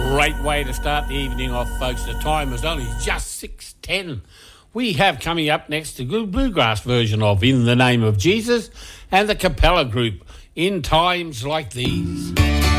Great way to start the evening off, folks. The time is only just 6:10. We have coming up next the good bluegrass version of In the Name of Jesus and the Capella Group, In Times Like These.